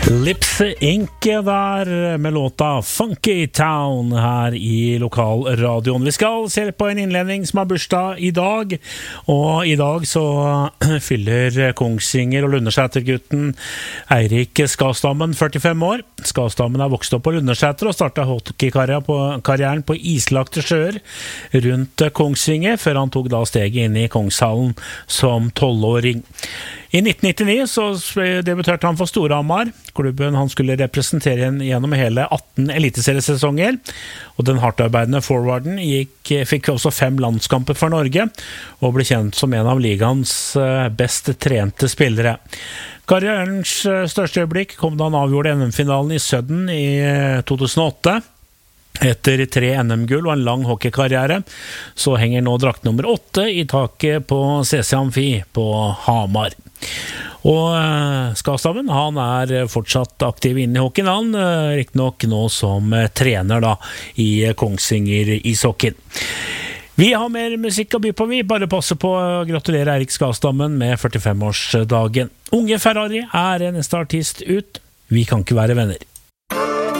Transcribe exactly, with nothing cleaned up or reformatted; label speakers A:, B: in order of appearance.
A: Lips Inc. der med låta Funky Town her i lokalradioen. Vi skal se på en innledning som har bursdag i dag, og i dag så fyller Kongsvinger og Lundersæter-gutten Eirik Skastammen førtifem år. Skastammen er vokst opp på Lundersæter og startet hockeykarrieren på islagte sjøer rundt Kongsvinger, før han tok da steget inn i Kongshallen som tolvåring. I nitten nittini så debuterte han for Storhamar, klubben han skulle representere gjennom hele atten eliteseriesesonger, og den hardtarbeidende forwarden gikk, fikk også fem landskamper for Norge, og ble kjent som en av ligaens best trente spillere. Karrierens største øyeblikk kom da han avgjorde N M-finalen i Sudden i to tusen og åtte. Etter tre N M-gull og en lang hockeykarriere, så henger nå drakt nummer åtte i taket på C C Amfi på Hamar. Og Skastammen, han er fortsatt aktiv inne i hockeyen, han, riktig nok nå som trener da i Kongsvinger ishockeyen. Vi har mer musikk å by på, vi bare passer på å gratulere Eirik Skastammen med førtifem-årsdagen. Unge Ferrari er neste artist ut. Vi kan ikke være venner.